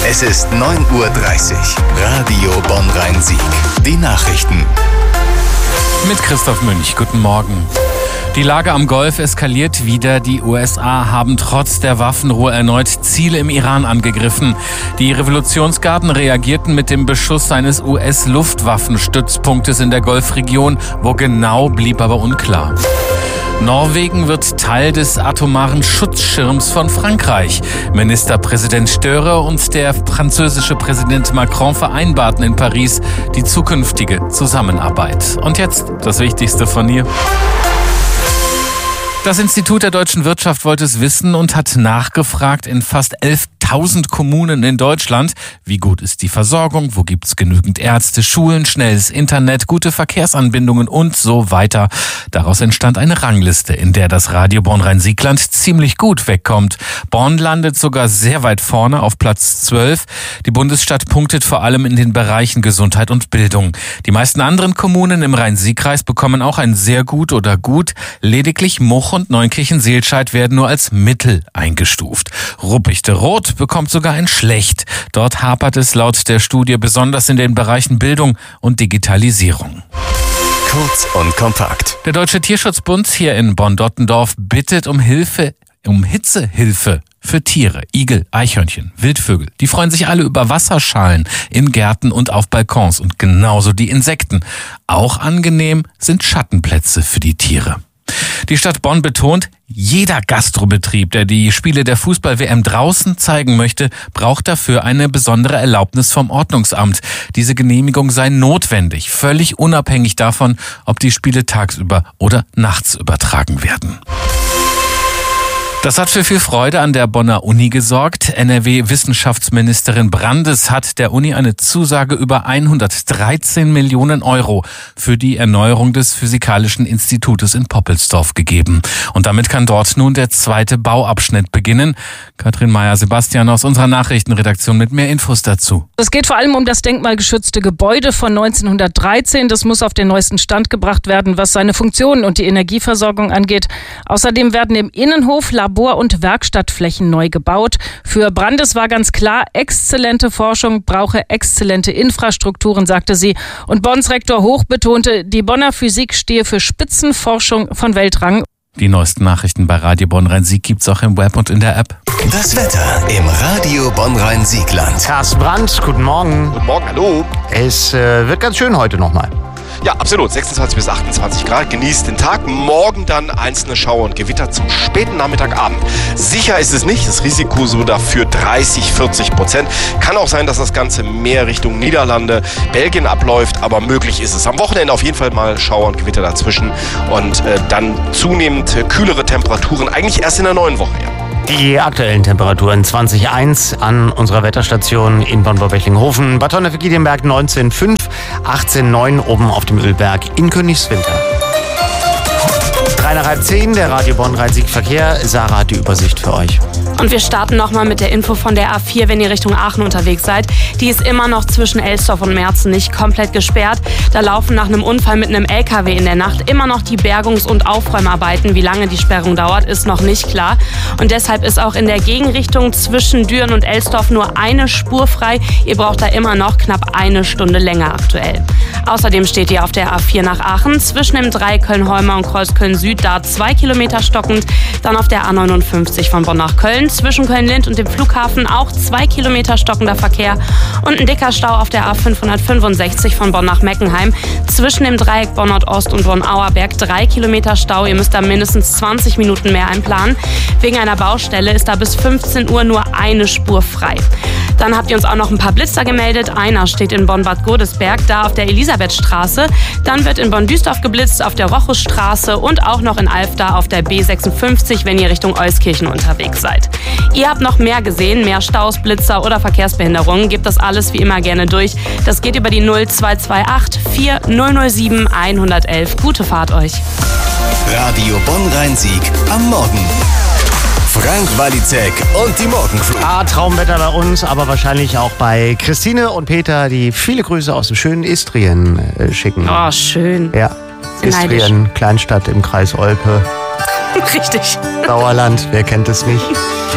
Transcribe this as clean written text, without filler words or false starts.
Es ist 9:30 Uhr. Radio Bonn-Rhein-Sieg. Die Nachrichten. Mit Christoph Münch. Guten Morgen. Die Lage am Golf eskaliert wieder. Die USA haben trotz der Waffenruhe erneut Ziele im Iran angegriffen. Die Revolutionsgarden reagierten mit dem Beschuss eines US-Luftwaffenstützpunktes in der Golfregion. Wo genau, blieb aber unklar. Norwegen wird Teil des atomaren Schutzschirms von Frankreich. Ministerpräsident Störe und der französische Präsident Macron vereinbarten in Paris die zukünftige Zusammenarbeit. Und jetzt das Wichtigste von hier. Das Institut der deutschen Wirtschaft wollte es wissen und hat nachgefragt in fast 11.000 Kommunen in Deutschland. Wie gut ist die Versorgung? Wo gibt's genügend Ärzte, Schulen, schnelles Internet, gute Verkehrsanbindungen und so weiter? Daraus entstand eine Rangliste, in der das Radio Bonn-Rhein-Sieg-Land ziemlich gut wegkommt. Bonn landet sogar sehr weit vorne auf Platz 12. Die Bundesstadt punktet vor allem in den Bereichen Gesundheit und Bildung. Die meisten anderen Kommunen im Rhein-Sieg-Kreis bekommen auch ein sehr gut oder gut. Lediglich Moch und Neunkirchen-Seelscheid werden nur als Mittel eingestuft. Ruppichte-Roth bekommt sogar ein Schlecht. Dort hapert es laut der Studie besonders in den Bereichen Bildung und Digitalisierung. Kurz und kompakt. Der Deutsche Tierschutzbund hier in Bonn-Dottendorf bittet um Hitzehilfe für Tiere, Igel, Eichhörnchen, Wildvögel. Die freuen sich alle über Wasserschalen in Gärten und auf Balkons und genauso die Insekten. Auch angenehm sind Schattenplätze für die Tiere. Die Stadt Bonn betont, jeder Gastrobetrieb, der die Spiele der Fußball-WM draußen zeigen möchte, braucht dafür eine besondere Erlaubnis vom Ordnungsamt. Diese Genehmigung sei notwendig, völlig unabhängig davon, ob die Spiele tagsüber oder nachts übertragen werden. Das hat für viel Freude an der Bonner Uni gesorgt. NRW-Wissenschaftsministerin Brandes hat der Uni eine Zusage über 113 Millionen Euro für die Erneuerung des Physikalischen Institutes in Poppelsdorf gegeben. Und damit kann dort nun der zweite Bauabschnitt beginnen. Katrin Meyer-Sebastian aus unserer Nachrichtenredaktion mit mehr Infos dazu. Es geht vor allem um das denkmalgeschützte Gebäude von 1913. Das muss auf den neuesten Stand gebracht werden, was seine Funktionen und die Energieversorgung angeht. Außerdem werden im Innenhof Labor- und Werkstattflächen neu gebaut. Für Brandes war ganz klar, exzellente Forschung brauche exzellente Infrastrukturen, sagte sie. Und Bonns Rektor Hoch betonte, die Bonner Physik stehe für Spitzenforschung von Weltrang. Die neuesten Nachrichten bei Radio Bonn-Rhein-Sieg gibt's auch im Web und in der App. Das Wetter im Radio Bonn-Rhein-Sieg-Land. Carsten Brandt, guten Morgen. Guten Morgen, hallo. Es wird ganz schön heute nochmal. Ja, absolut. 26 bis 28 Grad. Genießt den Tag. Morgen dann einzelne Schauer und Gewitter zum späten Nachmittagabend. Sicher ist es nicht. Das Risiko so dafür 30-40%. Kann auch sein, dass das Ganze mehr Richtung Niederlande, Belgien abläuft, aber möglich ist es. Am Wochenende auf jeden Fall mal Schauer und Gewitter dazwischen und dann zunehmend kühlere Temperaturen. Eigentlich erst in der neuen Woche, ja. Die aktuellen Temperaturen 20,1 an unserer Wetterstation in Bonn-Bochlinghofen, Bad Honnef-Giedienberg 19,5, 18,9 oben auf dem Ölberg in Königswinter. 9:30, der Radio Bonn-Rhein-Sieg Verkehr. Sarah hat die Übersicht für euch. Und wir starten nochmal mit der Info von der A4, wenn ihr Richtung Aachen unterwegs seid. Die ist immer noch zwischen Elsdorf und Merzen nicht komplett gesperrt. Da laufen nach einem Unfall mit einem LKW in der Nacht immer noch die Bergungs- und Aufräumarbeiten. Wie lange die Sperrung dauert, ist noch nicht klar. Und deshalb ist auch in der Gegenrichtung zwischen Düren und Elsdorf nur eine Spur frei. Ihr braucht da immer noch knapp eine Stunde länger aktuell. Außerdem steht ihr auf der A4 nach Aachen zwischen dem Dreieck Köln-Holmer und Kreuz Köln-Süd, da 2 Kilometer stockend. Dann auf der A59 von Bonn nach Köln zwischen Köln-Lind und dem Flughafen auch 2 Kilometer stockender Verkehr. Und ein dicker Stau auf der A565 von Bonn nach Meckenheim zwischen dem Dreieck Bonn-Nordost und Bonn-Auerberg 3 Kilometer Stau. Ihr müsst da mindestens 20 Minuten mehr einplanen. Wegen einer Baustelle ist da bis 15 Uhr nur eine Spur frei. Dann habt ihr uns auch noch ein paar Blitzer gemeldet. Einer steht in Bonn-Bad Godesberg, da auf der Elisabethstraße. Dann wird in Bonn-Düsseldorf geblitzt auf der Rochusstraße und auch noch in Alfter auf der B56, wenn ihr Richtung Euskirchen unterwegs seid. Ihr habt noch mehr gesehen, mehr Staus, Blitzer oder Verkehrsbehinderungen. Gebt das alles wie immer gerne durch. Das geht über die 0228 4007 111. Gute Fahrt euch. Radio Bonn-Rhein-Sieg am Morgen. Frank Walizek und die Morgencrew. Traumwetter bei uns, aber wahrscheinlich auch bei Christine und Peter, die viele Grüße aus dem schönen Istrien schicken. Oh, schön. Ja, Istrien, Kleinstadt im Kreis Olpe. Richtig. Sauerland, wer kennt es nicht?